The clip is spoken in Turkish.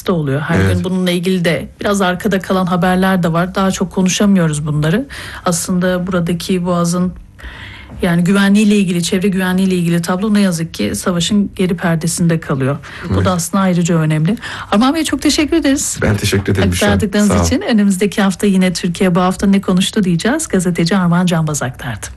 da oluyor. Her gün bununla ilgili de biraz arkada kalan haberler de var. Daha çok konuşamıyoruz bunları. Aslında buradaki Boğaz'ın yani güvenliğiyle ilgili, çevre güvenliğiyle ilgili tablo ne yazık ki savaşın geri perdesinde kalıyor. Bu da aslında ayrıca önemli. Armağan Bey çok teşekkür ederiz. Ben teşekkür ederim. Aktardıklarınız için. Önümüzdeki hafta yine Türkiye bu hafta ne konuştu diyeceğiz. Gazeteci Armağan Canbaz aktardı.